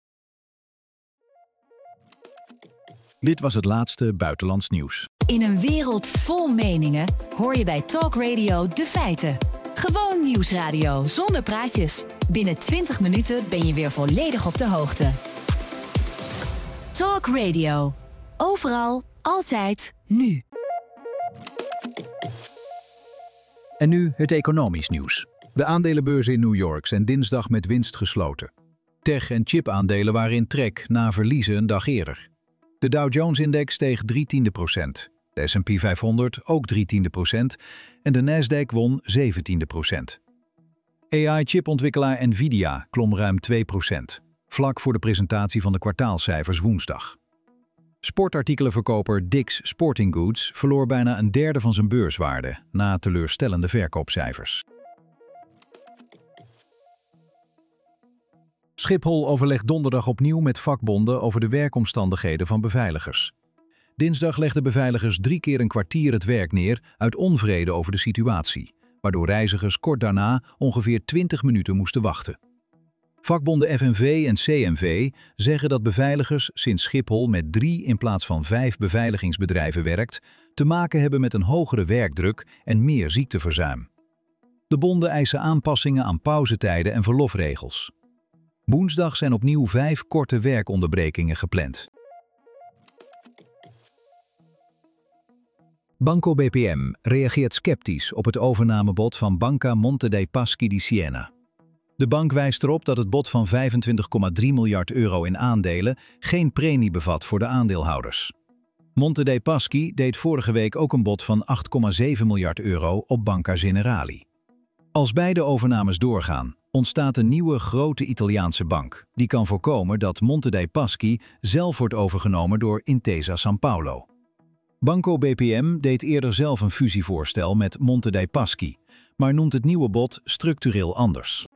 Dit was het laatste buitenlands nieuws. In een wereld vol meningen hoor je bij Talk Radio de feiten. Gewoon nieuwsradio zonder praatjes. Binnen 20 minuten ben je weer volledig op de hoogte. Talk Radio. Overal, altijd, nu. En nu het economisch nieuws. De aandelenbeurzen in New York zijn dinsdag met winst gesloten. Tech- en chip-aandelen waren in trek na verliezen een dag eerder. De Dow Jones-index steeg 0,3%. De S&P 500 ook 0,3% en de Nasdaq won 0,17%. AI-chipontwikkelaar Nvidia klom ruim 2%, vlak voor de presentatie van de kwartaalcijfers woensdag. Sportartikelenverkoper Dick's Sporting Goods verloor bijna een derde van zijn beurswaarde na teleurstellende verkoopcijfers. Schiphol overlegt donderdag opnieuw met vakbonden over de werkomstandigheden van beveiligers. Dinsdag legden beveiligers 3 keer een kwartier het werk neer uit onvrede over de situatie, waardoor reizigers kort daarna ongeveer 20 minuten moesten wachten. Vakbonden FNV en CNV zeggen dat beveiligers sinds Schiphol met 3 in plaats van 5 beveiligingsbedrijven werkt, te maken hebben met een hogere werkdruk en meer ziekteverzuim. De bonden eisen aanpassingen aan pauzetijden en verlofregels. Woensdag zijn opnieuw 5 korte werkonderbrekingen gepland. Banco BPM reageert sceptisch op het overnamebod van Banca Monte dei Paschi di Siena. De bank wijst erop dat het bod van 25,3 miljard euro in aandelen geen premie bevat voor de aandeelhouders. Monte dei Paschi deed vorige week ook een bod van 8,7 miljard euro op Banca Generali. Als beide overnames doorgaan, ontstaat een nieuwe grote Italiaanse bank die kan voorkomen dat Monte dei Paschi zelf wordt overgenomen door Intesa Sanpaolo. Banco BPM deed eerder zelf een fusievoorstel met Monte dei Paschi, maar noemt het nieuwe bod structureel anders.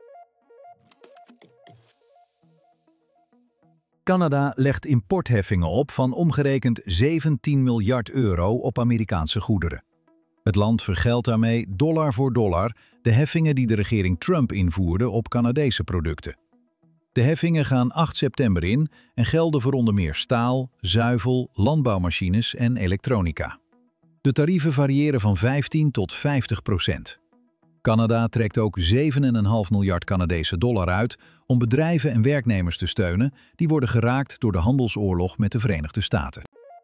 Canada legt importheffingen op van omgerekend 17 miljard euro op Amerikaanse goederen. Het land vergeldt daarmee dollar voor dollar de heffingen die de regering Trump invoerde op Canadese producten. De heffingen gaan 8 september in en gelden voor onder meer staal, zuivel, landbouwmachines en elektronica. De tarieven variëren van 15 tot 50%. Canada trekt ook 7,5 miljard Canadese dollar uit om bedrijven en werknemers te steunen die worden geraakt door de handelsoorlog met de Verenigde Staten.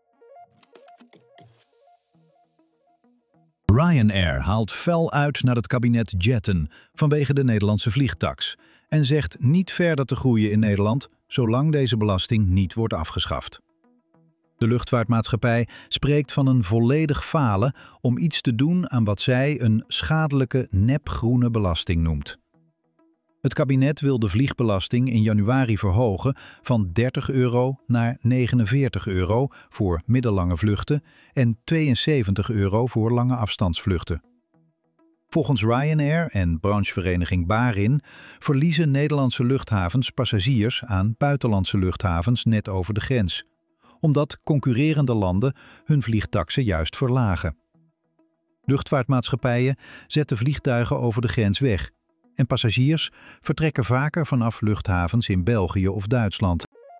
Ryanair haalt fel uit naar het kabinet Jetten vanwege de Nederlandse vliegtaks en zegt niet verder te groeien in Nederland zolang deze belasting niet wordt afgeschaft. De luchtvaartmaatschappij spreekt van een volledig falen om iets te doen aan wat zij een schadelijke nepgroene belasting noemt. Het kabinet wil de vliegbelasting in januari verhogen van 30 euro naar 49 euro voor middellange vluchten en 72 euro voor lange afstandsvluchten. Volgens Ryanair en branchevereniging Barin verliezen Nederlandse luchthavens passagiers aan buitenlandse luchthavens net over de grens, omdat concurrerende landen hun vliegtaksen juist verlagen. Luchtvaartmaatschappijen zetten vliegtuigen over de grens weg en passagiers vertrekken vaker vanaf luchthavens in België of Duitsland.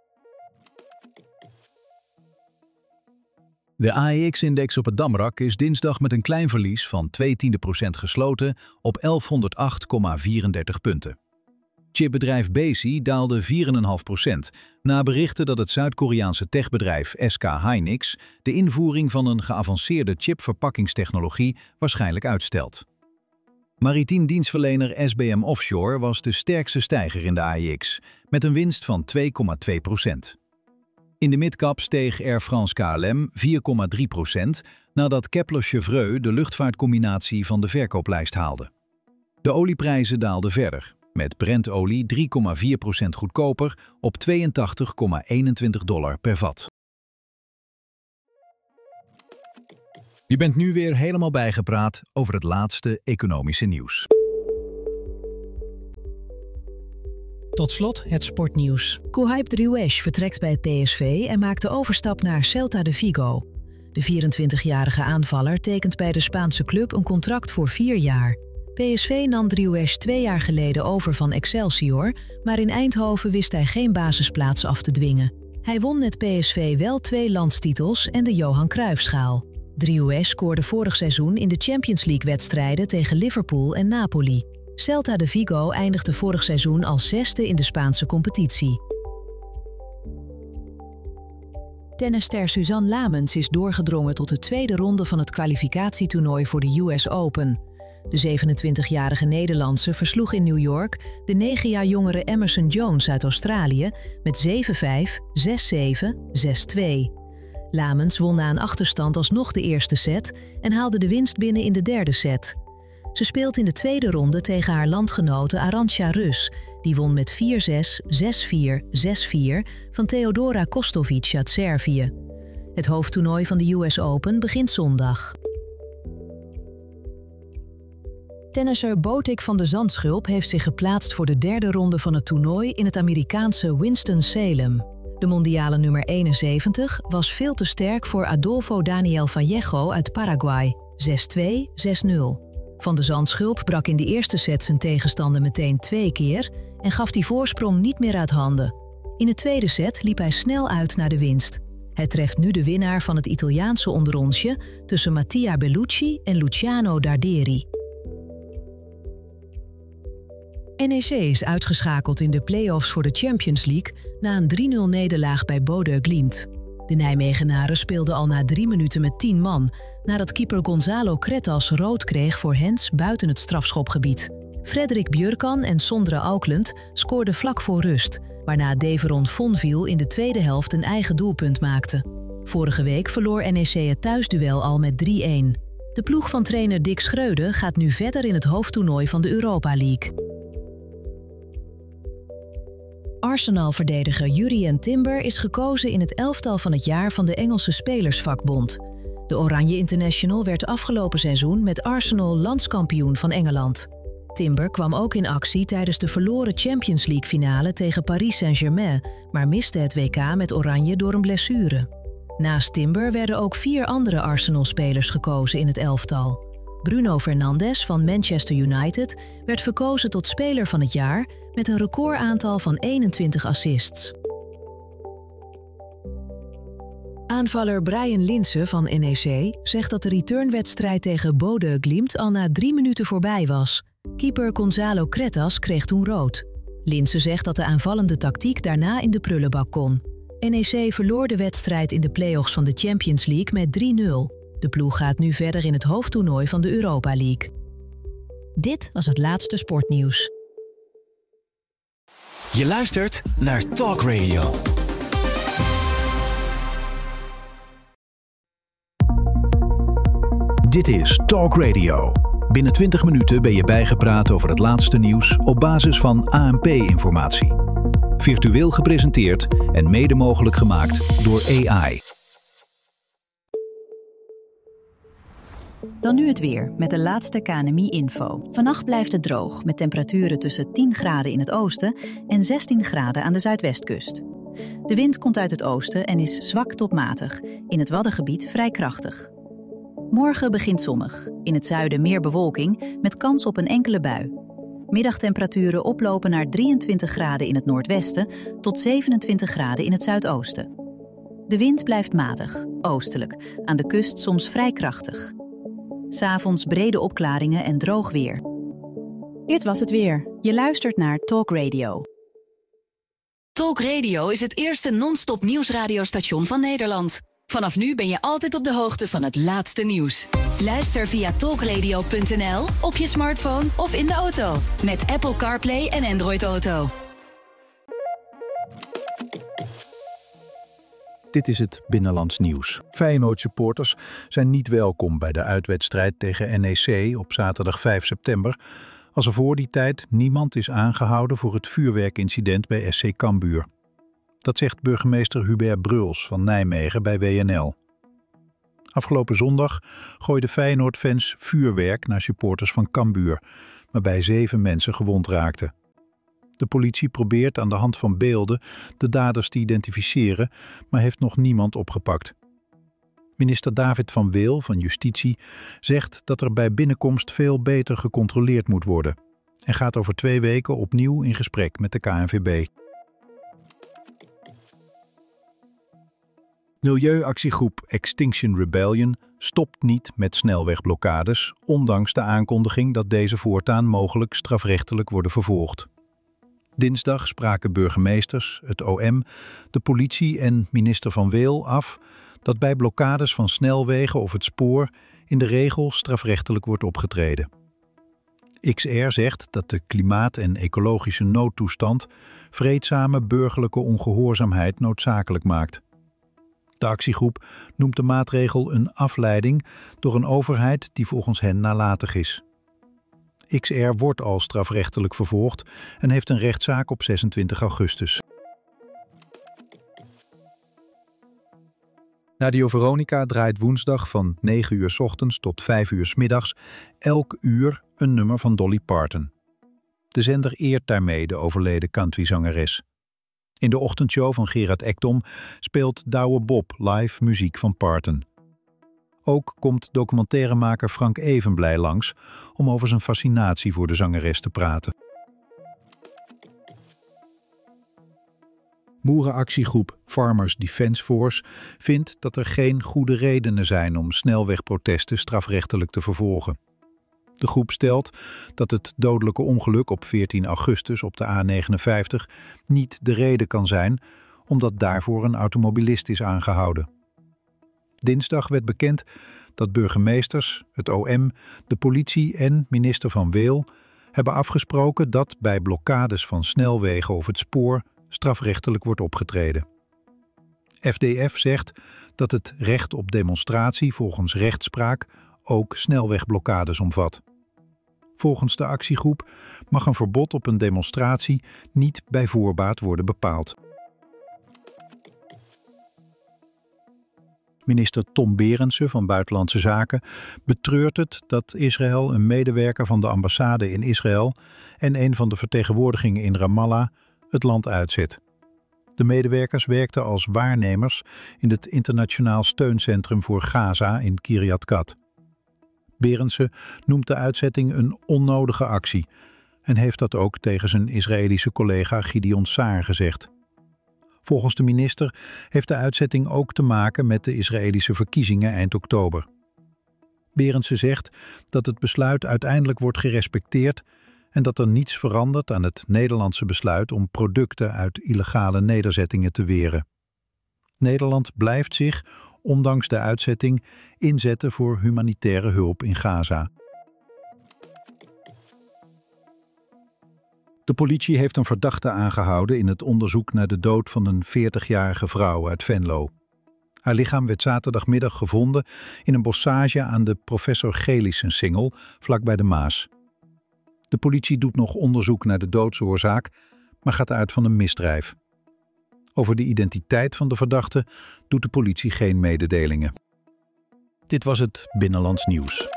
De AEX-index op het Damrak is dinsdag met een klein verlies van 0,2% gesloten op 1108,34 punten. Chipbedrijf Besi daalde 4,5% na berichten dat het Zuid-Koreaanse techbedrijf SK Hynix de invoering van een geavanceerde chipverpakkingstechnologie waarschijnlijk uitstelt. Maritiem dienstverlener SBM Offshore was de sterkste stijger in de AEX, met een winst van 2,2%. In de midcap steeg Air France KLM 4,3% nadat Kepler-Chevreux de luchtvaartcombinatie van de verkooplijst haalde. De olieprijzen daalden verder, met Brent-olie 3,4% goedkoper op $82,21 per vat. Je bent nu weer helemaal bijgepraat over het laatste economische nieuws. Tot slot het sportnieuws. Kouhaib Driouech vertrekt bij PSV en maakt de overstap naar Celta de Vigo. De 24-jarige aanvaller tekent bij de Spaanse club een contract voor 4 jaar. PSV nam Driouech 2 jaar geleden over van Excelsior, maar in Eindhoven wist hij geen basisplaats af te dwingen. Hij won met PSV wel 2 landstitels en de Johan Cruijffschaal. Driouech scoorde vorig seizoen in de Champions League-wedstrijden tegen Liverpool en Napoli. Celta de Vigo eindigde vorig seizoen als 6e in de Spaanse competitie. Tennisster Suzanne Lamens is doorgedrongen tot de tweede ronde van het kwalificatietoernooi voor de US Open. De 27-jarige Nederlandse versloeg in New York de 9 jaar jongere Emerson Jones uit Australië met 7-5, 6-7, 6-2. Lamens won na een achterstand alsnog de eerste set en haalde de winst binnen in de derde set. Ze speelt in de tweede ronde tegen haar landgenote Arantxa Rus. Die won met 4-6, 6-4, 6-4 van Theodora Kostovic uit Servië. Het hoofdtoernooi van de US Open begint zondag. Tennisser Botic van de Zandschulp heeft zich geplaatst voor de derde ronde van het toernooi in het Amerikaanse Winston-Salem. De mondiale nummer 71 was veel te sterk voor Adolfo Daniel Vallejo uit Paraguay, 6-2, 6-0. Van de Zandschulp brak in de eerste set zijn tegenstander meteen 2 keer en gaf die voorsprong niet meer uit handen. In de tweede set liep hij snel uit naar de winst. Hij treft nu de winnaar van het Italiaanse onderrondje tussen Mattia Bellucci en Luciano Darderi. NEC is uitgeschakeld in de play-offs voor de Champions League na een 3-0 nederlaag bij Bodø Glimt. De Nijmegenaren speelden al na 3 minuten met 10 man, nadat keeper Gonzalo Cretas rood kreeg voor hands buiten het strafschopgebied. Frederik Björkan en Sondre Auckland scoorden vlak voor rust, waarna Deveron Fonville in de tweede helft een eigen doelpunt maakte. Vorige week verloor NEC het thuisduel al met 3-1. De ploeg van trainer Dick Schreuder gaat nu verder in het hoofdtoernooi van de Europa League. Arsenal-verdediger Jurrien Timber is gekozen in het elftal van het jaar van de Engelse Spelersvakbond. De Oranje International werd afgelopen seizoen met Arsenal landskampioen van Engeland. Timber kwam ook in actie tijdens de verloren Champions League-finale tegen Paris Saint-Germain, maar miste het WK met Oranje door een blessure. Naast Timber werden ook 4 andere Arsenal-spelers gekozen in het elftal. Bruno Fernandes van Manchester United werd verkozen tot speler van het jaar met een recordaantal van 21 assists. Aanvaller Brian Linse van NEC zegt dat de returnwedstrijd tegen Bodø Glimt al na 3 minuten voorbij was. Keeper Gonzalo Cretas kreeg toen rood. Linse zegt dat de aanvallende tactiek daarna in de prullenbak kon. NEC verloor de wedstrijd in de play-offs van de Champions League met 3-0. De ploeg gaat nu verder in het hoofdtoernooi van de Europa League. Dit was het laatste sportnieuws. Je luistert naar Talk Radio. Dit is Talk Radio. Binnen 20 minuten ben je bijgepraat over het laatste nieuws op basis van ANP-informatie. Virtueel gepresenteerd en mede mogelijk gemaakt door AI. Dan nu het weer met de laatste KNMI-info. Vannacht blijft het droog met temperaturen tussen 10 graden in het oosten en 16 graden aan de zuidwestkust. De wind komt uit het oosten en is zwak tot matig, in het Waddengebied vrij krachtig. Morgen begint zonnig, in het zuiden meer bewolking met kans op een enkele bui. Middagtemperaturen oplopen naar 23 graden in het noordwesten tot 27 graden in het zuidoosten. De wind blijft matig, oostelijk, aan de kust soms vrij krachtig. 'S Avonds brede opklaringen en droog weer. Dit was het weer. Je luistert naar Talk Radio. Talk Radio is het eerste non-stop nieuwsradiostation van Nederland. Vanaf nu ben je altijd op de hoogte van het laatste nieuws. Luister via talkradio.nl, op je smartphone of in de auto. Met Apple CarPlay en Android Auto. Dit is het Binnenlands Nieuws. Feyenoord-supporters zijn niet welkom bij de uitwedstrijd tegen NEC op zaterdag 5 september... als er voor die tijd niemand is aangehouden voor het vuurwerkincident bij SC Cambuur. Dat zegt burgemeester Hubert Bruls van Nijmegen bij WNL. Afgelopen zondag gooiden Feyenoord-fans vuurwerk naar supporters van Cambuur, waarbij 7 mensen gewond raakten. De politie probeert aan de hand van beelden de daders te identificeren, maar heeft nog niemand opgepakt. Minister David van Weel van Justitie zegt dat er bij binnenkomst veel beter gecontroleerd moet worden en gaat over 2 weken opnieuw in gesprek met de KNVB. Milieuactiegroep Extinction Rebellion stopt niet met snelwegblokkades, ondanks de aankondiging dat deze voortaan mogelijk strafrechtelijk worden vervolgd. Dinsdag spraken burgemeesters, het OM, de politie en minister Van Weel af dat bij blokkades van snelwegen of het spoor in de regel strafrechtelijk wordt opgetreden. XR zegt dat de klimaat- en ecologische noodtoestand vreedzame burgerlijke ongehoorzaamheid noodzakelijk maakt. De actiegroep noemt de maatregel een afleiding door een overheid die volgens hen nalatig is. XR wordt al strafrechtelijk vervolgd en heeft een rechtszaak op 26 augustus. Radio Veronica draait woensdag van 9 uur 's ochtends tot 5 uur 's middags elk uur een nummer van Dolly Parton. De zender eert daarmee de overleden countryzangeres. In de ochtendshow van Gerard Ekdom speelt Douwe Bob live muziek van Parton. Ook komt documentairemaker Frank Evenblij langs om over zijn fascinatie voor de zangeres te praten. Boerenactiegroep Farmers Defence Force vindt dat er geen goede redenen zijn om snelwegprotesten strafrechtelijk te vervolgen. De groep stelt dat het dodelijke ongeluk op 14 augustus op de A59 niet de reden kan zijn, omdat daarvoor een automobilist is aangehouden. Dinsdag werd bekend dat burgemeesters, het OM, de politie en minister Van Weel hebben afgesproken dat bij blokkades van snelwegen of het spoor strafrechtelijk wordt opgetreden. FDF zegt dat het recht op demonstratie volgens rechtspraak ook snelwegblokkades omvat. Volgens de actiegroep mag een verbod op een demonstratie niet bij voorbaat worden bepaald. Minister Tom Berendsen van Buitenlandse Zaken betreurt het dat Israël een medewerker van de ambassade in Israël en een van de vertegenwoordigingen in Ramallah het land uitzet. De medewerkers werkten als waarnemers in het Internationaal Steuncentrum voor Gaza in Kiryat Gat. Berendsen noemt de uitzetting een onnodige actie en heeft dat ook tegen zijn Israëlische collega Gideon Saar gezegd. Volgens de minister heeft de uitzetting ook te maken met de Israëlische verkiezingen eind oktober. Berendsen zegt dat het besluit uiteindelijk wordt gerespecteerd en dat er niets verandert aan het Nederlandse besluit om producten uit illegale nederzettingen te weren. Nederland blijft zich, ondanks de uitzetting, inzetten voor humanitaire hulp in Gaza. De politie heeft een verdachte aangehouden in het onderzoek naar de dood van een 40-jarige vrouw uit Venlo. Haar lichaam werd zaterdagmiddag gevonden in een bossage aan de Professor Gelissensingel, vlakbij de Maas. De politie doet nog onderzoek naar de doodsoorzaak, maar gaat uit van een misdrijf. Over de identiteit van de verdachte doet de politie geen mededelingen. Dit was het Binnenlands Nieuws.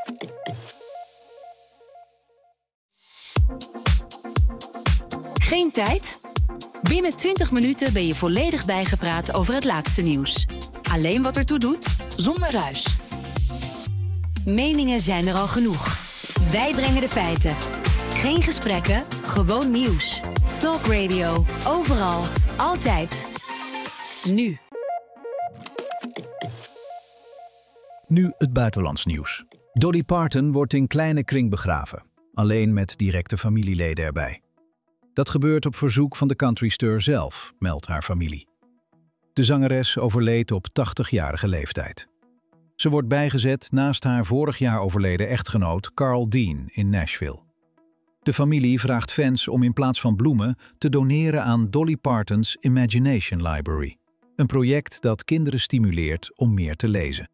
Geen tijd? Binnen 20 minuten ben je volledig bijgepraat over het laatste nieuws. Alleen wat ertoe doet, zonder ruis. Meningen zijn er al genoeg. Wij brengen de feiten. Geen gesprekken, gewoon nieuws. Talk Radio, overal, altijd. Nu. Nu het buitenlands nieuws. Dolly Parton wordt in kleine kring begraven, alleen met directe familieleden erbij. Dat gebeurt op verzoek van de countryster zelf, meldt haar familie. De zangeres overleed op 80-jarige leeftijd. Ze wordt bijgezet naast haar vorig jaar overleden echtgenoot Carl Dean in Nashville. De familie vraagt fans om in plaats van bloemen te doneren aan Dolly Parton's Imagination Library. Een project dat kinderen stimuleert om meer te lezen.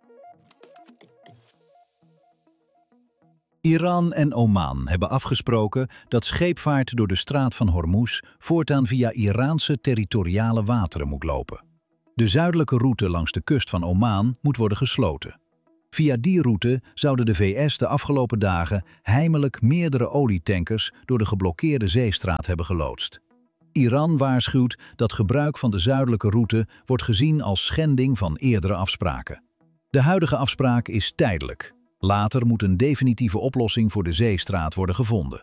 Iran en Oman hebben afgesproken dat scheepvaart door de straat van Hormuz voortaan via Iraanse territoriale wateren moet lopen. De zuidelijke route langs de kust van Oman moet worden gesloten. Via die route zouden de VS de afgelopen dagen heimelijk meerdere olietankers door de geblokkeerde zeestraat hebben geloodst. Iran waarschuwt dat gebruik van de zuidelijke route wordt gezien als schending van eerdere afspraken. De huidige afspraak is tijdelijk. Later moet een definitieve oplossing voor de zeestraat worden gevonden.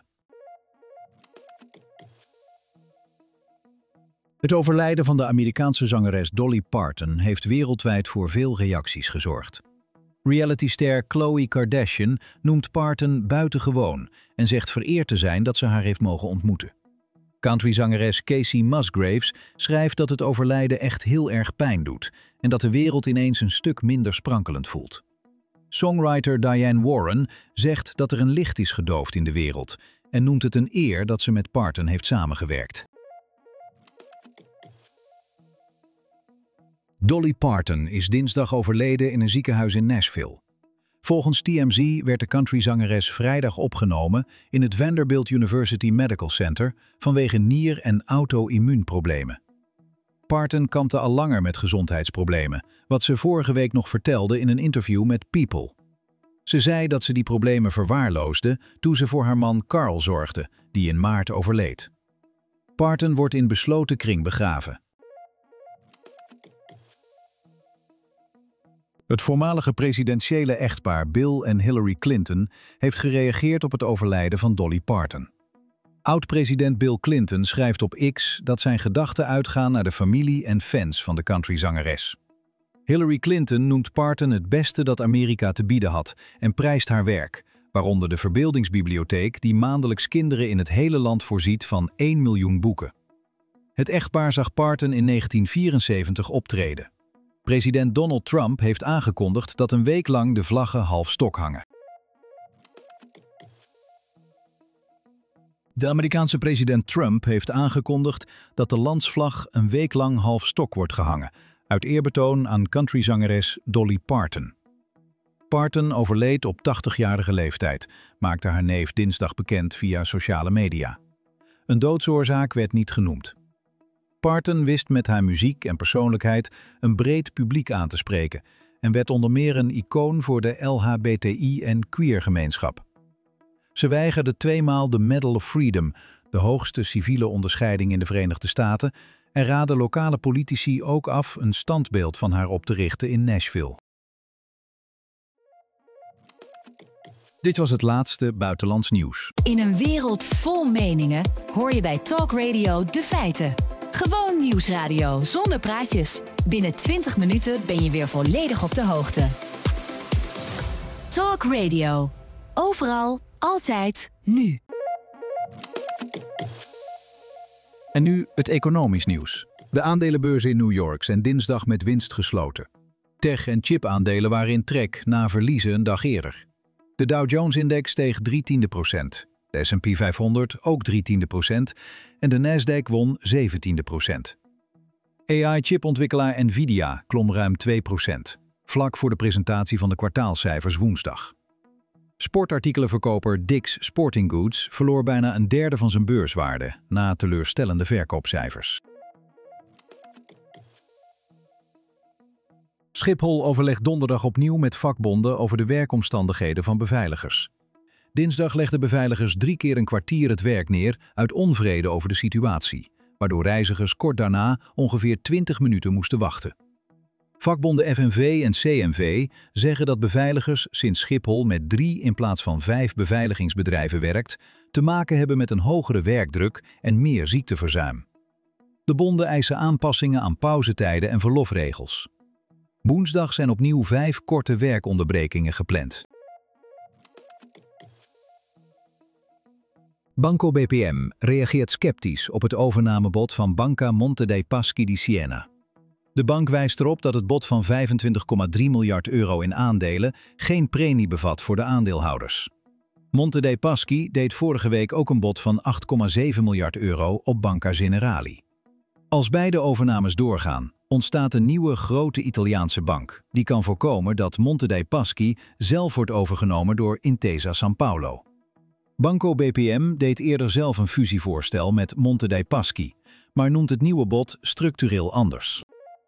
Het overlijden van de Amerikaanse zangeres Dolly Parton heeft wereldwijd voor veel reacties gezorgd. Realityster Khloe Kardashian noemt Parton buitengewoon en zegt vereerd te zijn dat ze haar heeft mogen ontmoeten. Countryzangeres Kacey Musgraves schrijft dat het overlijden echt heel erg pijn doet en dat de wereld ineens een stuk minder sprankelend voelt. Songwriter Diane Warren zegt dat er een licht is gedoofd in de wereld en noemt het een eer dat ze met Parton heeft samengewerkt. Dolly Parton is dinsdag overleden in een ziekenhuis in Nashville. Volgens TMZ werd de countryzangeres vrijdag opgenomen in het Vanderbilt University Medical Center vanwege nier- en auto-immuunproblemen. Parton kampte al langer met gezondheidsproblemen, wat ze vorige week nog vertelde in een interview met People. Ze zei dat ze die problemen verwaarloosde toen ze voor haar man Carl zorgde, die in maart overleed. Parton wordt in besloten kring begraven. Het voormalige presidentiële echtpaar Bill en Hillary Clinton heeft gereageerd op het overlijden van Dolly Parton. Oud-president Bill Clinton schrijft op X dat zijn gedachten uitgaan naar de familie en fans van de countryzangeres. Hillary Clinton noemt Parton het beste dat Amerika te bieden had en prijst haar werk, waaronder de Verbeeldingsbibliotheek die maandelijks kinderen in het hele land voorziet van 1 miljoen boeken. Het echtpaar zag Parton in 1974 optreden. President Donald Trump heeft aangekondigd dat een week lang de vlaggen half stok hangen. De Amerikaanse president Trump heeft aangekondigd dat de landsvlag een week lang half stok wordt gehangen, uit eerbetoon aan countryzangeres Dolly Parton. Parton overleed op 80-jarige leeftijd, maakte haar neef dinsdag bekend via sociale media. Een doodsoorzaak werd niet genoemd. Parton wist met haar muziek en persoonlijkheid een breed publiek aan te spreken en werd onder meer een icoon voor de LHBTI- en queer-gemeenschap. Ze weigerde tweemaal de Medal of Freedom, de hoogste civiele onderscheiding in de Verenigde Staten, en raadde lokale politici ook af een standbeeld van haar op te richten in Nashville. Dit was het laatste buitenlands nieuws. In een wereld vol meningen hoor je bij Talk Radio de feiten. Gewoon nieuwsradio zonder praatjes. Binnen 20 minuten ben je weer volledig op de hoogte. Talk Radio. Overal, altijd, nu. En nu het economisch nieuws. De aandelenbeurzen in New York zijn dinsdag met winst gesloten. Tech- en chip-aandelen waren in trek na verliezen een dag eerder. De Dow Jones-index steeg 0,3%. De S&P 500 ook 0,3% en de Nasdaq won 0,17%. AI-chipontwikkelaar Nvidia klom ruim 2%, vlak voor de presentatie van de kwartaalcijfers woensdag. Sportartikelenverkoper Dick's Sporting Goods verloor bijna een derde van zijn beurswaarde na teleurstellende verkoopcijfers. Schiphol overlegt donderdag opnieuw met vakbonden over de werkomstandigheden van beveiligers. Dinsdag legden beveiligers 3 keer een kwartier het werk neer uit onvrede over de situatie, waardoor reizigers kort daarna ongeveer 20 minuten moesten wachten. Vakbonden FNV en CNV zeggen dat beveiligers sinds Schiphol met 3 in plaats van 5 beveiligingsbedrijven werkt, te maken hebben met een hogere werkdruk en meer ziekteverzuim. De bonden eisen aanpassingen aan pauzetijden en verlofregels. Woensdag zijn opnieuw 5 korte werkonderbrekingen gepland. Banco BPM reageert sceptisch op het overnamebod van Banca Monte dei Paschi di Siena. De bank wijst erop dat het bod van 25,3 miljard euro in aandelen geen premie bevat voor de aandeelhouders. Monte dei Paschi deed vorige week ook een bod van 8,7 miljard euro op Banca Generali. Als beide overnames doorgaan, ontstaat een nieuwe grote Italiaanse bank. Die kan voorkomen dat Monte dei Paschi zelf wordt overgenomen door Intesa Sanpaolo. Banco BPM deed eerder zelf een fusievoorstel met Monte dei Paschi, maar noemt het nieuwe bod structureel anders.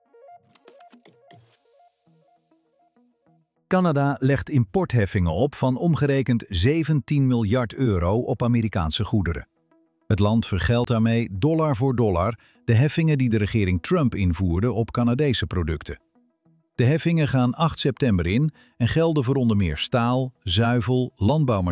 Canada legt importheffingen op van omgerekend 17 miljard euro op Amerikaanse goederen. Het land vergeldt daarmee dollar voor dollar de heffingen die de regering Trump invoerde op Canadese producten. De heffingen gaan 8 september in en gelden voor onder meer staal, zuivel, landbouwmaterialen